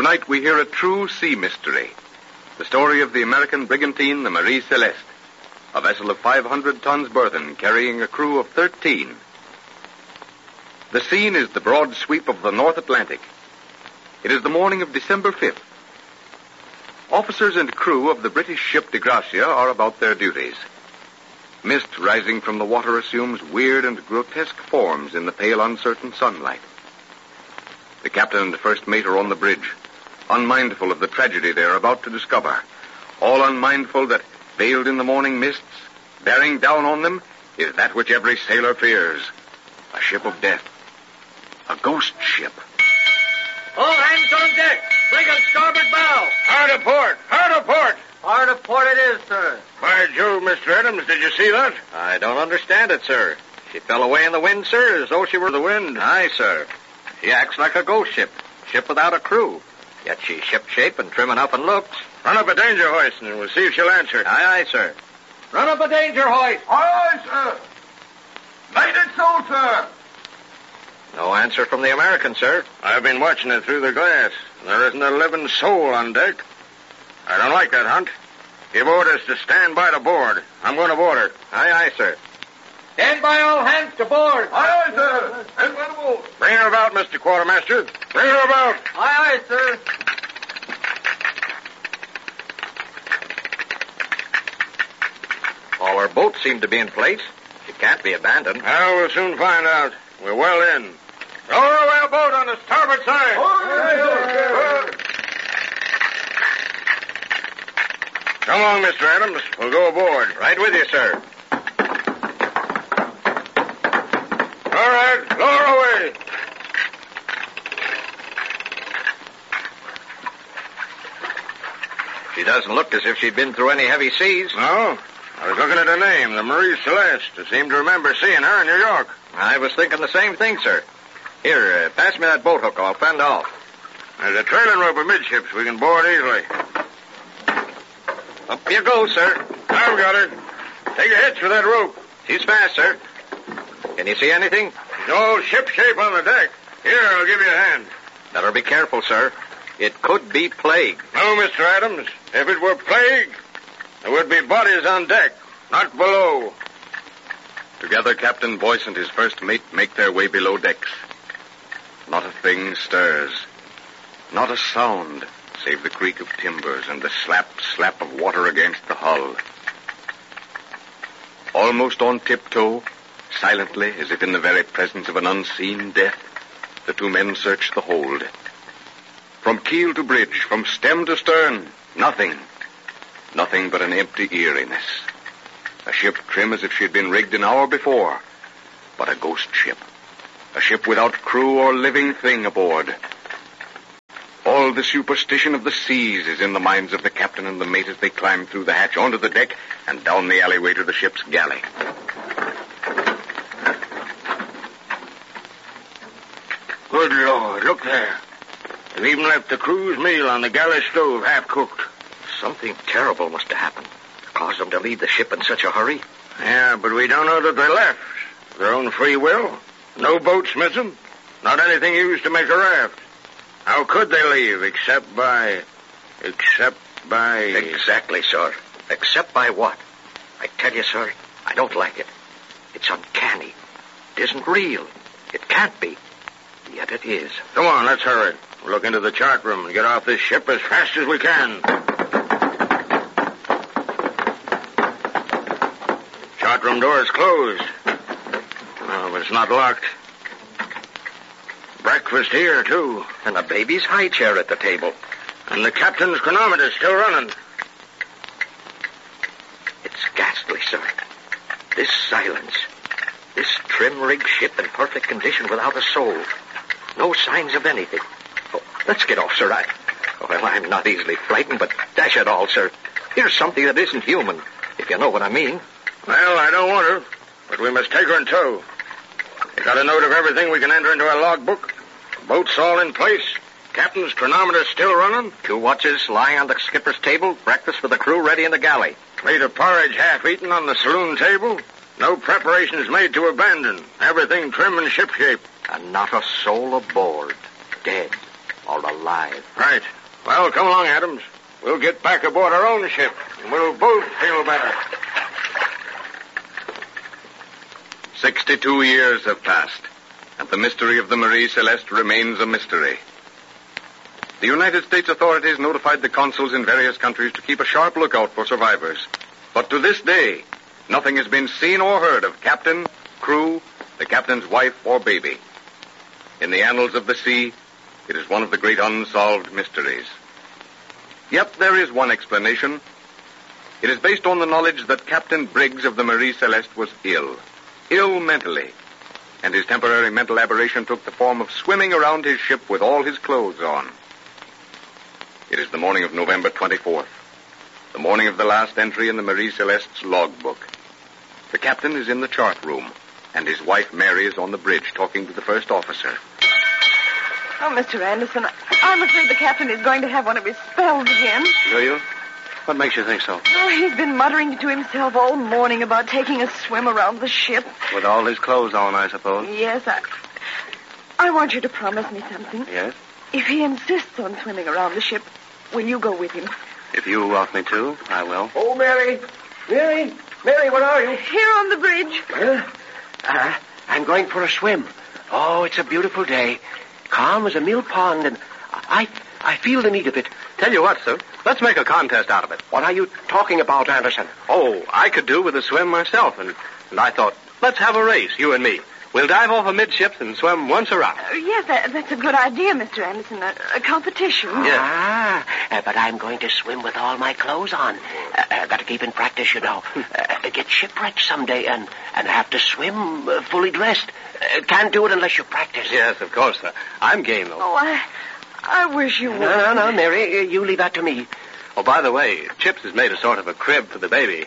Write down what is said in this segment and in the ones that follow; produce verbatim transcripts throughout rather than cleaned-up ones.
Tonight we hear a true sea mystery. The story of the American brigantine, the Marie Celeste. A vessel of five hundred tons burthen carrying a crew of thirteen. The scene is the broad sweep of the North Atlantic. It is the morning of December fifth. Officers and crew of the British ship De Gracia are about their duties. Mist rising from the water assumes weird and grotesque forms in the pale, uncertain sunlight. The captain and the first mate are on the bridge, unmindful of the tragedy they are about to discover, all unmindful that, veiled in the morning mists, bearing down on them, is that which every sailor fears, a ship of death, a ghost ship. All hands on deck! Brig on starboard bow! Hard a port! Hard a port! Hard a port it is, sir. By Jove, Mister Adams, did you see that? I don't understand it, sir. She fell away in the wind, sir, as though she were the wind. Aye, sir. She acts like a ghost ship, ship without a crew. Yet she's ship-shape and trim enough and looks. Run up a danger hoist, and we'll see if she'll answer. Aye, aye, sir. Run up a danger hoist. Aye, aye, sir. Made it so, sir. No answer from the American, sir. I've been watching it through the glass. There isn't a living soul on deck. I don't like that, Hunt. Give orders to stand by to board. I'm going to board her. Aye, aye, sir. Stand by, all hands to board. Aye, aye, sir. Stand by to board. Bring her about, Mister Quartermaster. Bring her about. Aye, aye, sir. All our boats seem to be in place. She can't be abandoned. Well, we'll soon find out. We're well in. Row away a boat on the starboard side. Aye, aye, sir. Come along, Mister Adams. We'll go aboard. Right with you, sir. All right, lower away. She doesn't look as if she'd been through any heavy seas. No? I was looking at her name, the Marie Celeste. I seem to remember seeing her in New York. I was thinking the same thing, sir. Here, uh, pass me that boat hook. I'll fend off. There's a trailing rope amidships. We can board easily. Up you go, sir. I've got her. Take a hitch with that rope. She's fast, sir. Can you see anything? She's all ship-shape on the deck. Here, I'll give you a hand. Better be careful, sir. It could be plague. No, Mister Adams. If it were plague, there would be bodies on deck, not below. Together, Captain Boyce and his first mate make their way below decks. Not a thing stirs. Not a sound, save the creak of timbers and the slap, slap of water against the hull. Almost on tiptoe, silently, as if in the very presence of an unseen death, the two men search the hold. From keel to bridge, from stem to stern, nothing. Nothing but an empty eeriness. A ship trim as if she had been rigged an hour before, but a ghost ship. A ship without crew or living thing aboard. All the superstition of the seas is in the minds of the captain and the mate as they climb through the hatch onto the deck and down the alleyway to the ship's galley. Good Lord, look there. They've even left the crew's meal on the galley stove, half-cooked. Something terrible must have happened. Caused them to leave the ship in such a hurry. Yeah, but we don't know that they left. Their own free will. No boats missing. Not anything used to make a raft. How could they leave except by... Except by... Exactly, sir. Except by what? I tell you, sir, I don't like it. It's uncanny. It isn't real. It can't be. Yet it is. Come on, let's hurry. We'll look into the chart room and get off this ship as fast as we can. Chart room door is closed. Oh, but it's not locked. Breakfast here, too. And a baby's high chair at the table. And the captain's chronometer's still running. It's ghastly, sir. This silence. This trim-rigged ship in perfect condition without a soul. No signs of anything. Oh, let's get off, sir. I... Well, I'm not easily frightened, but dash it all, sir. Here's something that isn't human, if you know what I mean. Well, I don't want her, but we must take her in tow. You got a note of everything we can enter into our logbook? Boats all in place? Captain's chronometer still running? Two watches lying on the skipper's table. Breakfast for the crew ready in the galley. Plate of porridge half eaten on the saloon table. No preparations made to abandon. Everything trim and shipshape. And not a soul aboard. Dead or alive. Right. Well, come along, Adams. We'll get back aboard our own ship, and we'll both feel better. Sixty-two years have passed, and the mystery of the Marie Celeste remains a mystery. The United States authorities notified the consuls in various countries to keep a sharp lookout for survivors. But to this day, nothing has been seen or heard of captain, crew, the captain's wife, or baby. In the annals of the sea, it is one of the great unsolved mysteries. Yet there is one explanation. It is based on the knowledge that Captain Briggs of the Marie Celeste was ill, ill mentally, and his temporary mental aberration took the form of swimming around his ship with all his clothes on. It is the morning of November twenty-fourth, the morning of the last entry in the Marie Celeste's logbook. The captain is in the chart room, and his wife Mary is on the bridge talking to the first officer. Oh, Mister Anderson, I'm afraid the captain is going to have one of his spells again. Do you? What makes you think so? Oh, he's been muttering to himself all morning about taking a swim around the ship. With all his clothes on, I suppose. Yes, I... I want you to promise me something. Yes? If he insists on swimming around the ship, will you go with him? If you want me to, I will. Oh, Mary. Mary. Mary, where are you? Here on the bridge. Huh? Uh, I'm going for a swim. Oh, it's a beautiful day. Calm as a mill pond, and I I feel the need of it. Tell you what, sir. Let's make a contest out of it. What are you talking about, Anderson? Oh, I could do with a swim myself, and, and I thought, let's have a race, you and me. We'll dive off amidships and swim once around. Uh, yes, that, that's a good idea, Mister Anderson. A, a competition. Yes. Ah, uh, but I'm going to swim with all my clothes on. Uh, uh, got to keep in practice, you know. Uh, get shipwrecked someday and, and have to swim uh, fully dressed. Uh, can't do it unless you practice. Yes, of course, sir. I'm game, though. Oh, I, I wish you would. No, no, no, Mary, you leave that to me. Oh, by the way, Chips has made a sort of a crib for the baby.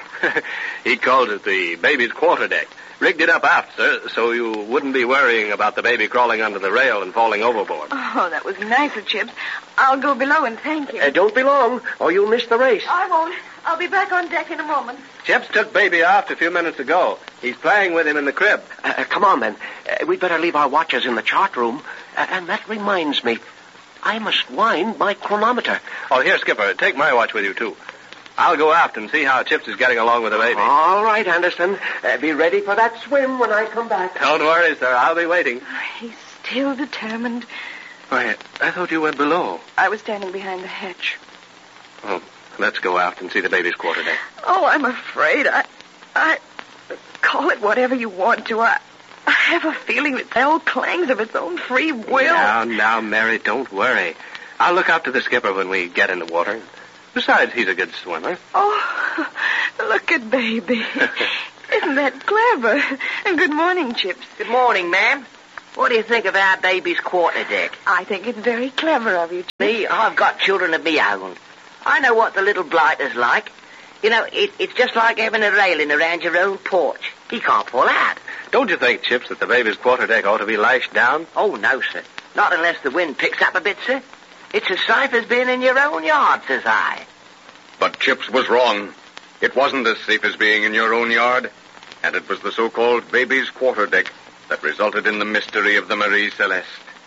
He calls it the baby's quarterdeck. Rigged it up aft, sir, so you wouldn't be worrying about the baby crawling under the rail and falling overboard. Oh, that was nice of Chips. I'll go below and thank him. Uh, don't be long, or you'll miss the race. I won't. I'll be back on deck in a moment. Chips took baby aft a few minutes ago. He's playing with him in the crib. Uh, uh, come on, then. Uh, we'd better leave our watches in the chart room. Uh, and that reminds me, I must wind my chronometer. Oh, here, Skipper, take my watch with you, too. I'll go aft and see how Chips is getting along with the baby. All right, Anderson. Uh, be ready for that swim when I come back. Don't worry, sir. I'll be waiting. He's still determined. Why, I thought you went below. I was standing behind the hatch. Oh, let's go aft and see the baby's quarterdeck. Oh, I'm afraid. I... I... Call it whatever you want to. I... I have a feeling that hell clangs of its own free will. Now, now, Mary, don't worry. I'll look out to the skipper when we get in the water. Besides, he's a good swimmer. Oh, look at baby. Isn't that clever? Good morning, Chips. Good morning, ma'am. What do you think of our baby's quarterdeck? I think it's very clever of you, Chips. Me, I've got children of my own. I know what the little blighter's like. You know, it, it's just like having a railing around your own porch. He can't pull out. Don't you think, Chips, that the baby's quarterdeck ought to be lashed down? Oh, no, sir. Not unless the wind picks up a bit, sir. It's as safe as being in your own yard, says I. But Chips was wrong. It wasn't as safe as being in your own yard, and it was the so-called baby's quarterdeck that resulted in the mystery of the Marie Celeste.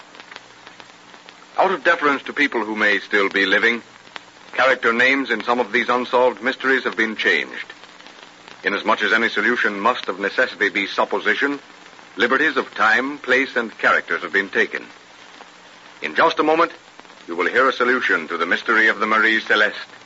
Out of deference to people who may still be living, character names in some of these unsolved mysteries have been changed. Inasmuch as any solution must of necessity be supposition, liberties of time, place, and characters have been taken. In just a moment, you will hear a solution to the mystery of the Marie Celeste.